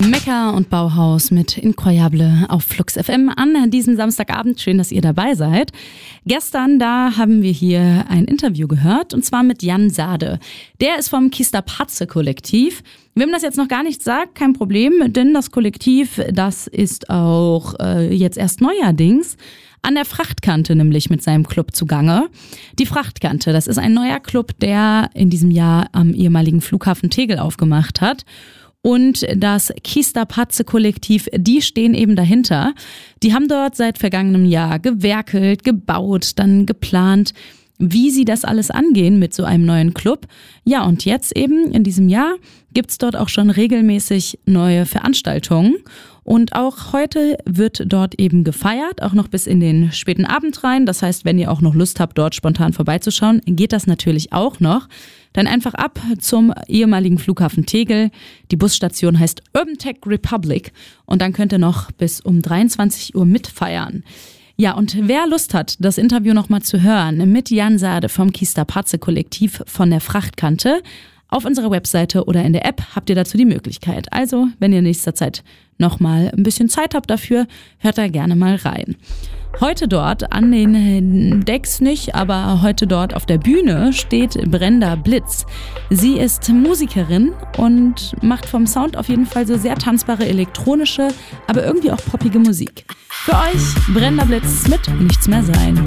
Mekka und Bauhaus mit Incroyable auf Flux FM an diesem Samstagabend. Schön, dass ihr dabei seid. Gestern, da haben wir hier ein Interview gehört und zwar mit Jan Saade. Der ist vom Kista-Patze-Kollektiv. Wem das jetzt noch gar nicht sagt, kein Problem, denn das Kollektiv, das ist auch jetzt erst neuerdings an der Frachtkante nämlich mit seinem Club zugange. Die Frachtkante, das ist ein neuer Club, der in diesem Jahr am ehemaligen Flughafen Tegel aufgemacht hat. Und das Kista-Patze-Kollektiv, die stehen eben dahinter. Die haben dort seit vergangenem Jahr gewerkelt, gebaut, dann geplant, wie sie das alles angehen mit so einem neuen Club. Ja, und jetzt eben in diesem Jahr gibt's dort auch schon regelmäßig neue Veranstaltungen. Und auch heute wird dort eben gefeiert, auch noch bis in den späten Abend rein. Das heißt, wenn ihr auch noch Lust habt, dort spontan vorbeizuschauen, geht das natürlich auch noch. Dann einfach ab zum ehemaligen Flughafen Tegel. Die Busstation heißt Urban Tech Republic und dann könnt ihr noch bis um 23 Uhr mitfeiern. Ja, und wer Lust hat, das Interview nochmal zu hören mit Jan Saade vom Kista-Patze-Kollektiv von der Frachtkante, auf unserer Webseite oder in der App habt ihr dazu die Möglichkeit. Also, wenn ihr in nächster Zeit nochmal ein bisschen Zeit habt dafür, hört da gerne mal rein. Heute dort an den Decks nicht, aber heute dort auf der Bühne steht Brenda Blitz. Sie ist Musikerin und macht vom Sound auf jeden Fall so sehr tanzbare elektronische, aber irgendwie auch poppige Musik. Für euch Brenda Blitz mit Nichts mehr sein.